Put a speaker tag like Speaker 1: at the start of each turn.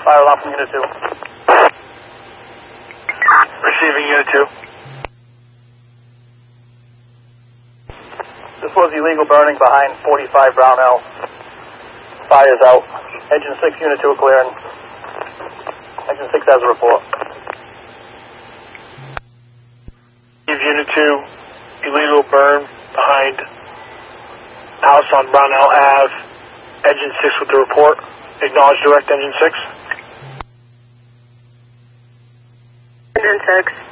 Speaker 1: fire alarm from Unit 2.
Speaker 2: Receiving Unit 2.
Speaker 1: This was illegal burning behind 45 Brownell. Fire's out. Engine 6, Unit 2 clearing. Engine 6 has a report.
Speaker 2: Unit 2, illegal burn behind house on Brownell Ave. Engine 6 with the report. Acknowledge direct Engine 6.
Speaker 3: Engine 6.